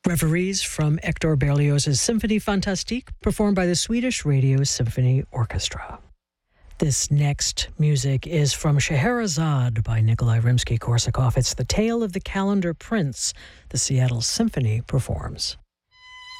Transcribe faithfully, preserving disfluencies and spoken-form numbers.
Reveries from Hector Berlioz's Symphonie Fantastique, performed by the Swedish Radio Symphony Orchestra. This next music is from Scheherazade by Nikolai Rimsky-Korsakov. It's the tale of the Calendar Prince the Seattle Symphony performs.